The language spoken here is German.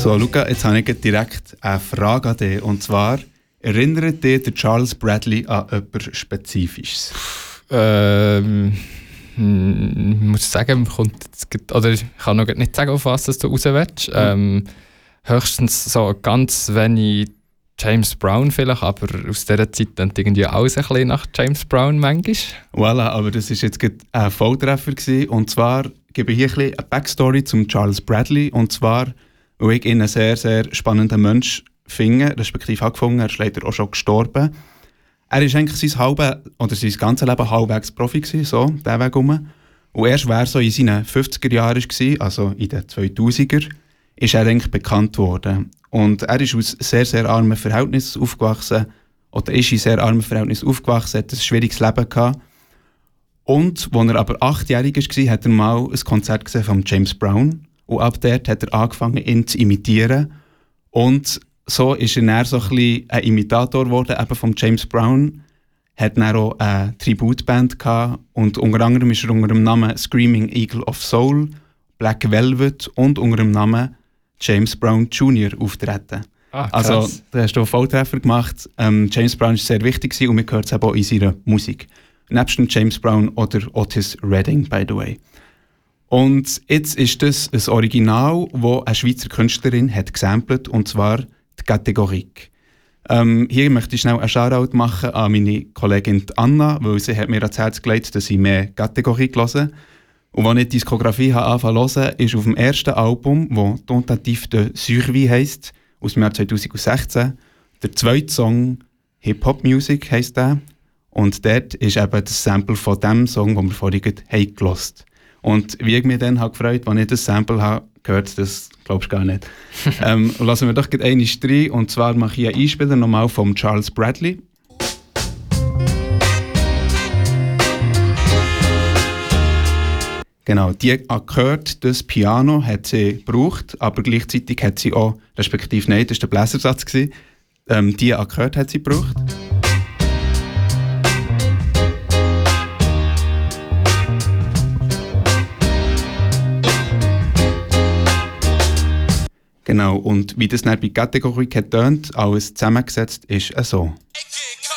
So, Luca, jetzt habe ich direkt eine Frage an dich. Und zwar, erinnert dich der Charles Bradley an etwas Spezifisches? Ich muss sagen, oder ich kann noch nicht sagen, auf was du raus willst. Höchstens so ganz wenig James Brown vielleicht, aber aus dieser Zeit dann irgendwie alles ein bisschen nach James Brown manchmal. Voilà, aber das war jetzt ein Volltreffer gewesen. Und zwar gebe ich hier ein bisschen eine Backstory zum Charles Bradley. Und zwar, weil ich ihn einen sehr, sehr spannenden Mensch finde, respektive habe gefunden, er ist leider auch schon gestorben. Er war eigentlich sein ganzes Leben halbwegs Profi gewesen, so, diesen Weg rum. Und erst wer so in seinen 50er Jahren war, also in den 2000er, ist er eigentlich bekannt worden. Und er ist aus sehr, sehr armen Verhältnissen aufgewachsen, oder ist in sehr armen Verhältnissen aufgewachsen, hat ein schwieriges Leben gehabt. Und als er aber 8-jährig war, hat er mal ein Konzert gesehen von James Brown. Und ab dort hat er angefangen, ihn zu imitieren. Und so ist er dann so ein bisschen ein Imitator geworden, eben von James Brown. Hat dann auch eine Tributband gehabt. Und unter anderem ist er unter dem Namen Screaming Eagle of Soul, Black Velvet und unter dem Namen James Brown Jr. auftreten. Also, da hast du einen Volltreffer gemacht. James Brown war sehr wichtig und man hört es auch in seiner Musik. Nebst dem James Brown oder Otis Redding, by the way. Und jetzt ist das ein Original, das eine Schweizer Künstlerin hat gesampelt, und zwar die Kategorik. Hier möchte ich schnell einen Shoutout machen an meine Kollegin Anna, weil sie hat mir ans Herz gelegt, dass ich mehr Kategorik höre. Und als ich die Diskografie angefangen zu hören, ist auf dem ersten Album, das «Tentative de Survie» heisst, aus dem Jahr 2016, der zweite Song «Hip-Hop-Music» heisst der. Und dort ist eben das Sample von dem Song, den wir vorhin gehört haben. Und wie ich mich dann gefreut habe, als ich das Sample habe gehört, das glaubst du gar nicht. Lassen wir doch einmal rein. Und zwar mache ich einen Einspieler nochmal von Charles Bradley. Genau, die Akkorde, das Piano hat sie gebraucht, aber gleichzeitig hat sie auch, respektive nein, das war der Bläsersatz, die Akkorde hat sie gebraucht. Genau, und wie das dann bei Kategorie getönt, alles zusammengesetzt ist so.